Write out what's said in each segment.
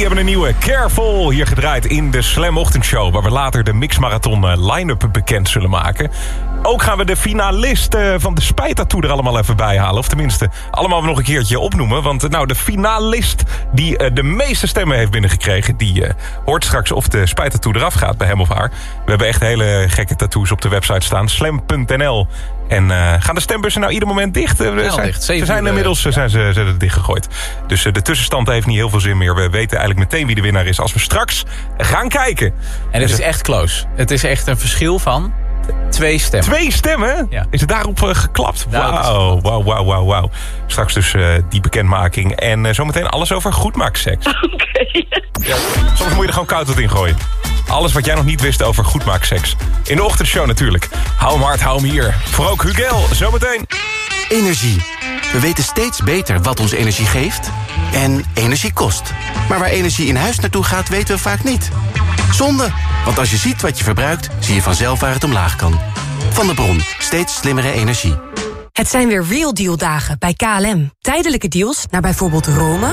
hebben een nieuwe Careful hier gedraaid in de Slam Ochtendshow, waar we later de mixmarathon line-up bekend zullen maken. Ook gaan we de finalisten van de Spijtattoo er allemaal even bij halen. Of tenminste, allemaal nog een keertje opnoemen. Want de finalist die de meeste stemmen heeft binnengekregen, die hoort straks of de Spijtattoo eraf gaat bij hem of haar. We hebben echt hele gekke tattoos op de website staan. Slam.nl. En gaan de stembussen nou ieder moment dicht? Ze zijn inmiddels zijn ze dichtgegooid. Dus de tussenstand heeft niet heel veel zin meer. We weten eigenlijk meteen wie de winnaar is als we straks gaan kijken. En het is echt close. Het is echt een verschil van 2 stemmen. 2 stemmen? Ja. Is het daarop geklapt? Wauw. Straks dus die bekendmaking. En zometeen alles over goedmaakseks. Oké. Ja, soms moet je er gewoon koud wat in gooien. Alles wat jij nog niet wist over goedmaakseks. In de ochtendshow natuurlijk. Hou hem hard, hou hem hier. Voor ook Hugel, zometeen. Energie. We weten steeds beter wat ons energie geeft en energie kost. Maar waar energie in huis naartoe gaat, weten we vaak niet. Zonde, want als je ziet wat je verbruikt, zie je vanzelf waar het omlaag kan. Van de Bron, steeds slimmere energie. Het zijn weer Real Deal dagen bij KLM. Tijdelijke deals naar bijvoorbeeld Rome,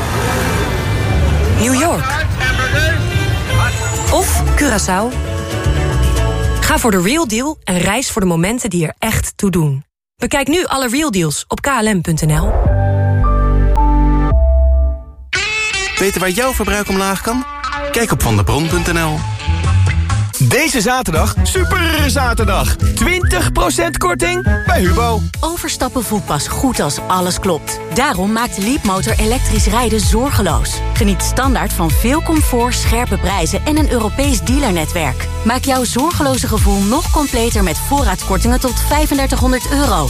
New York of Curaçao. Ga voor de Real Deal en reis voor de momenten die er echt toe doen. Bekijk nu alle Real Deals op klm.nl. Weten waar jouw verbruik omlaag kan? Kijk op vandebron.nl. Deze zaterdag, super zaterdag. 20% korting bij Hubo. Overstappen voelt pas goed als alles klopt. Daarom maakt Leapmotor elektrisch rijden zorgeloos. Geniet standaard van veel comfort, scherpe prijzen en een Europees dealernetwerk. Maak jouw zorgeloze gevoel nog completer met voorraadkortingen tot €3500.